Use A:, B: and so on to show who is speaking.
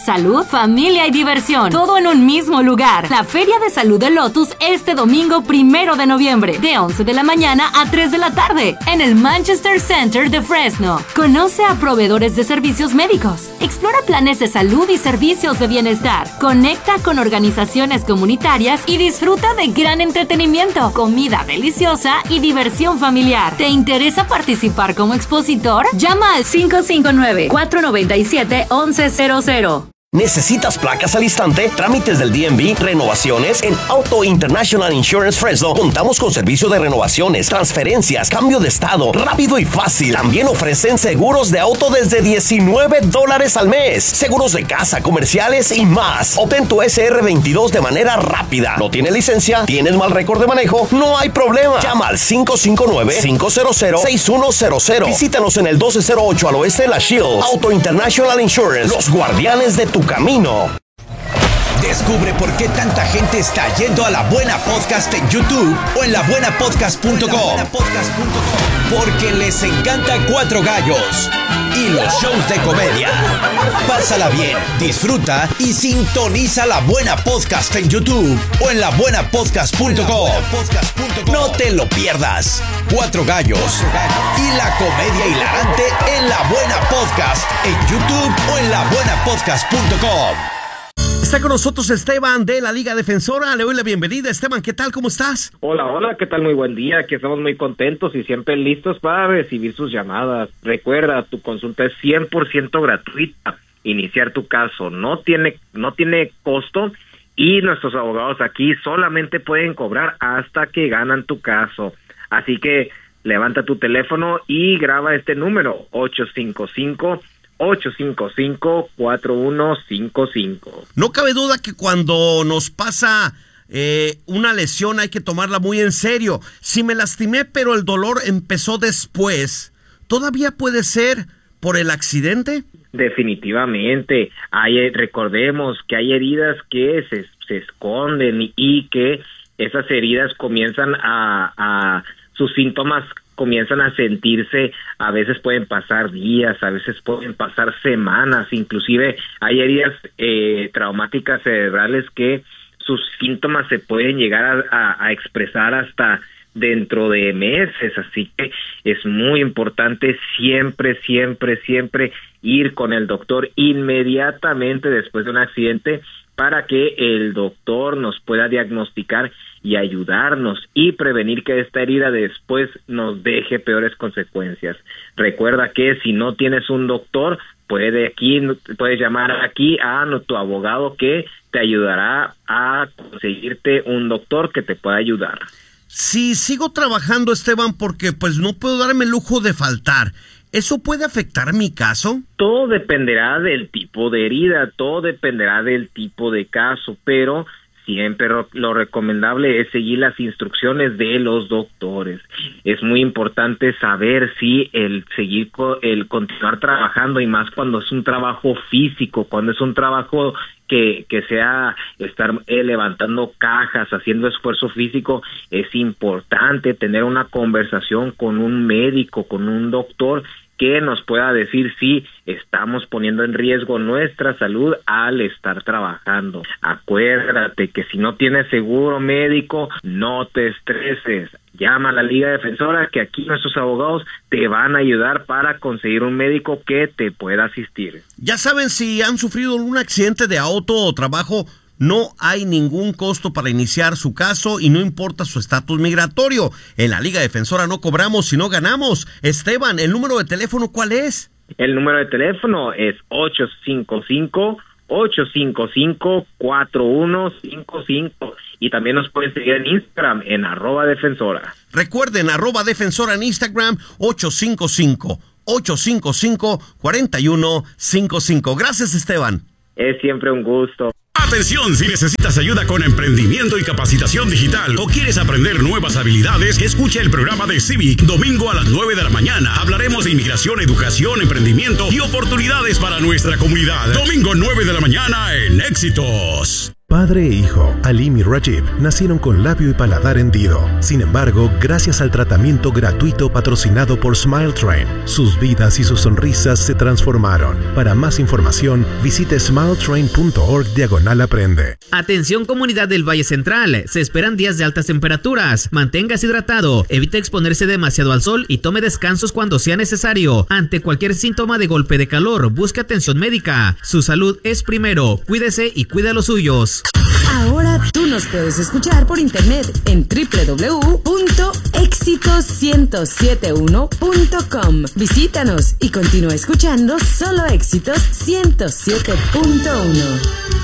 A: salud, familia y diversión. Todo en un mismo lugar. La Feria de Salud de Lotus este domingo 1 de noviembre, de 11 de la mañana a 3 de la tarde, en el Manchester Center de Fresno. Conoce a proveedores de servicios médicos. Explora planes de salud y servicios de bienestar. Conecta con organizaciones comunitarias y disfruta de gran entretenimiento, comida deliciosa y diversión familiar. ¿Te interesa participar como expositor? Llama al 559-497-1100.
B: ¿Necesitas placas al instante? Trámites del DMV, renovaciones. En Auto International Insurance Fresno contamos con servicio de renovaciones, transferencias, cambio de estado, rápido y fácil. También ofrecen seguros de auto desde $19 al mes, seguros de casa, comerciales y más. Obtén tu SR22 de manera rápida. ¿No tienes licencia? ¿Tienes mal récord de manejo? No hay problema. Llama al 559-500-6100. Visítanos en el 1208 al oeste de la Shields. Auto International Insurance, los guardianes de tu camino.
C: Descubre por qué tanta gente está yendo a La Buena Podcast en YouTube o en labuenapodcast.com. Porque les encanta Cuatro Gallos y los shows de comedia. Pásala bien, disfruta y sintoniza La Buena Podcast en YouTube o en labuenapodcast.com. No te lo pierdas. Cuatro Gallos y la comedia hilarante en La Buena Podcast en YouTube o en labuenapodcast.com.
D: Está con nosotros Esteban de la Liga Defensora. Le doy la bienvenida. Esteban, ¿qué tal? ¿Cómo estás?
E: Hola, ¿qué tal? Muy buen día. Aquí estamos muy contentos y siempre listos para recibir sus llamadas. Recuerda, tu consulta es 100% gratuita. Iniciar tu caso no tiene costo y nuestros abogados aquí solamente pueden cobrar hasta que ganan tu caso. Así que levanta tu teléfono y graba este número, 855-4155.
D: No cabe duda que cuando nos pasa una lesión hay que tomarla muy en serio. Si me lastimé pero el dolor empezó después, ¿todavía puede ser por el accidente?
E: Definitivamente. Recordemos que hay heridas que se esconden y que esas heridas comienzan sus síntomas comienzan a sentirse, a veces pueden pasar días, a veces pueden pasar semanas, inclusive hay heridas traumáticas cerebrales que sus síntomas se pueden llegar a expresar hasta dentro de meses, así que es muy importante siempre ir con el doctor inmediatamente después de un accidente para que el doctor nos pueda diagnosticar y ayudarnos y prevenir que esta herida después nos deje peores consecuencias. Recuerda que si no tienes un doctor, puedes llamar aquí a tu abogado que te ayudará a conseguirte un doctor que te pueda ayudar.
D: Si sigo trabajando, Esteban, porque pues no puedo darme el lujo de faltar, ¿eso puede afectar mi caso?
E: Todo dependerá del tipo de herida, todo dependerá del tipo de caso, pero siempre lo recomendable es seguir las instrucciones de los doctores. Es muy importante saber si el continuar trabajando, y más cuando es un trabajo físico, cuando es un trabajo que sea estar levantando cajas, haciendo esfuerzo físico, es importante tener una conversación con un médico, con un doctor que nos pueda decir si estamos poniendo en riesgo nuestra salud al estar trabajando. Acuérdate que si no tienes seguro médico, no te estreses. Llama a la Liga Defensora, que aquí nuestros abogados te van a ayudar para conseguir un médico que te pueda asistir.
D: Ya saben, si han sufrido un accidente de auto o trabajo, no hay ningún costo para iniciar su caso y no importa su estatus migratorio. En la Liga Defensora no cobramos, sino ganamos. Esteban, ¿el número de teléfono cuál es?
E: El número de teléfono es 855-855-4155 y también nos pueden seguir en Instagram en @defensora.
D: Recuerden, @defensora en Instagram, 855-855-4155. Gracias, Esteban.
E: Es siempre un gusto.
F: Atención, si necesitas ayuda con emprendimiento y capacitación digital o quieres aprender nuevas habilidades, escucha el programa de Civic, domingo a las 9 de la mañana. Hablaremos de inmigración, educación, emprendimiento y oportunidades para nuestra comunidad. Domingo 9 de la mañana en Éxitos.
G: Padre e hijo, Alim y Rajib, nacieron con labio y paladar hendido. Sin embargo, gracias al tratamiento gratuito patrocinado por Smile Train, sus vidas y sus sonrisas se transformaron. Para más información, visite smiletrain.org/aprende.
H: Atención comunidad del Valle Central, se esperan días de altas temperaturas. Manténgase hidratado, evite exponerse demasiado al sol y tome descansos cuando sea necesario. Ante cualquier síntoma de golpe de calor, busque atención médica. Su salud es primero, cuídese y cuida a los suyos.
I: Ahora tú nos puedes escuchar por internet en www.éxitos1071.com. Visítanos y continúa escuchando solo Éxitos 107.1.